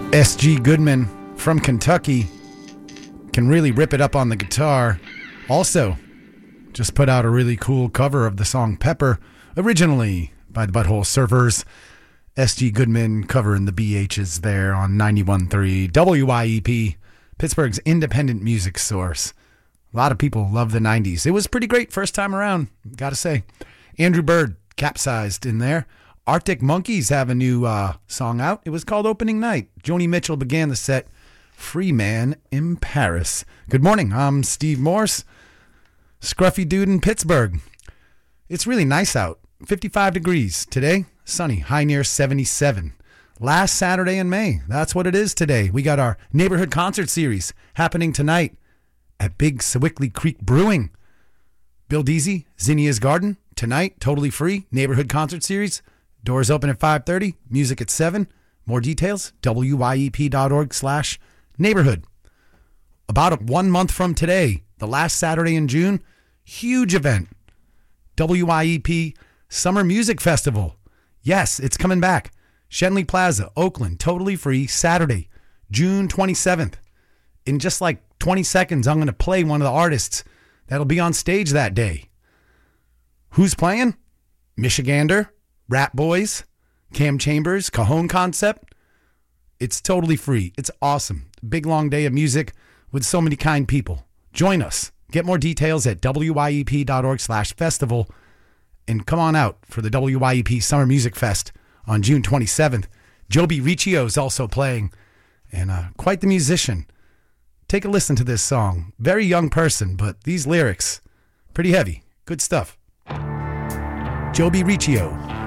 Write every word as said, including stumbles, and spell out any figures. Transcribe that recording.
S G Goodman from Kentucky can really rip it up on the guitar. Also, just put out a really cool cover of the song Pepper, originally by the Butthole Surfers. S G Goodman covering the B H's there on ninety-one point three W I E P, Pittsburgh's independent music source. A lot of people love the nineties. It was pretty great first time around, gotta say. Andrew Bird capsized in there. Arctic Monkeys have a new uh, song out. It was called Opening Night. Joni Mitchell began the set, Free Man in Paris. Good morning, I'm Steve Morse, scruffy dude in Pittsburgh. It's really nice out, fifty-five degrees. Today, sunny, high near seventy-seven. Last Saturday in May, that's what it is today. We got our neighborhood concert series happening tonight at Big Sewickley Creek Brewing. Bill Deasy, Zinnia's Garden, tonight, totally free, neighborhood concert series. Doors open at five thirty, music at seven. More details, W I E P dot org slash neighborhood. About a, one month from today, the last Saturday in June, huge event. W I E P Summer Music Festival. Yes, it's coming back. Shenley Plaza, Oakland, totally free, Saturday, June twenty-seventh. In just like twenty seconds, I'm going to play one of the artists that'll be on stage that day. Who's playing? Michigander, Rat Boys, Cam Chambers, Cajon Concept. It's totally free. It's awesome. Big long day of music with so many kind people. Join us. Get more details at W I E P dot org slash festival. And come on out for the W I E P Summer Music Fest on June twenty-seventh. Joby Riccio is also playing, and uh, quite the musician. Take a listen to this song. Very young person, but these lyrics, pretty heavy. Good stuff. Joby Riccio.